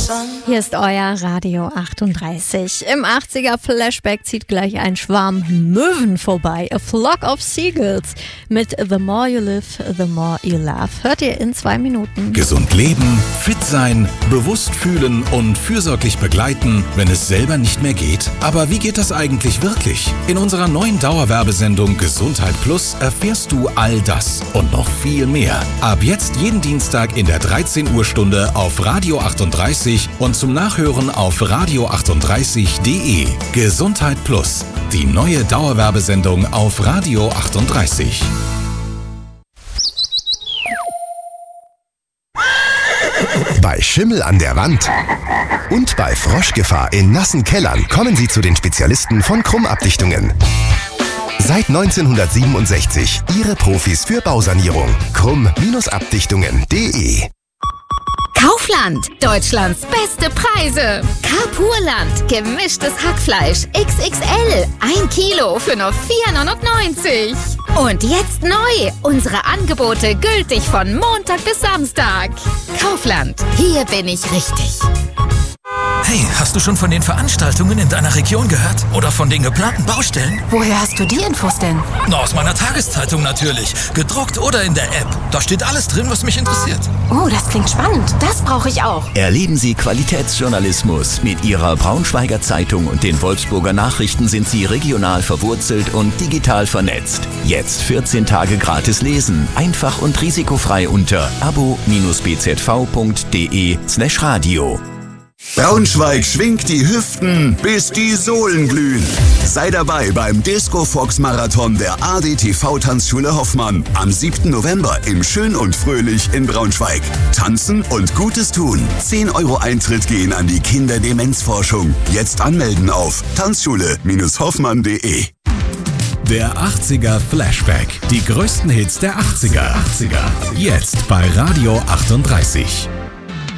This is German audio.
Hier ist euer Radio 38. Im 80er Flashback zieht gleich ein Schwarm Möwen vorbei. A Flock of Seagulls mit The More You Live, The More You Laugh. Hört ihr in 2 Minuten. Gesund leben, fit sein, bewusst fühlen und fürsorglich begleiten, wenn es selber nicht mehr geht. Aber wie geht das eigentlich wirklich? In unserer neuen Dauerwerbesendung Gesundheit Plus erfährst du all das und noch viel mehr. Ab jetzt jeden Dienstag in der 13 Uhr Stunde auf Radio 38 und zum Nachhören auf radio38.de. Gesundheit Plus, die neue Dauerwerbesendung auf Radio 38. Bei Schimmel an der Wand und bei Froschgefahr in nassen Kellern kommen Sie zu den Spezialisten von Krumm-Abdichtungen. Seit 1967 Ihre Profis für Bausanierung. Krumm-Abdichtungen.de. Kaufland, Deutschlands beste Preise. Carpurland, gemischtes Hackfleisch XXL, 1 Kilo für nur 4,99 €. Und jetzt neu, unsere Angebote gültig von Montag bis Samstag. Kaufland, hier bin ich richtig. Hey, hast du schon von den Veranstaltungen in deiner Region gehört? Oder von den geplanten Baustellen? Woher hast du die Infos denn? Na, aus meiner Tageszeitung natürlich. Gedruckt oder in der App. Da steht alles drin, was mich interessiert. Oh, das klingt spannend. Das brauche ich auch. Erleben Sie Qualitätsjournalismus. Mit Ihrer Braunschweiger Zeitung und den Wolfsburger Nachrichten sind Sie regional verwurzelt und digital vernetzt. Jetzt 14 Tage gratis lesen. Einfach und risikofrei unter abo-bzv.de/radio. Braunschweig schwingt die Hüften, bis die Sohlen glühen. Sei dabei beim Disco Fox Marathon der ADTV Tanzschule Hoffmann am 7. November im Schön und Fröhlich in Braunschweig. Tanzen und Gutes tun. 10 € Eintritt gehen an die Kinderdemenzforschung. Jetzt anmelden auf tanzschule-hoffmann.de. Der 80er Flashback. Die größten Hits der 80er. Jetzt bei Radio 38.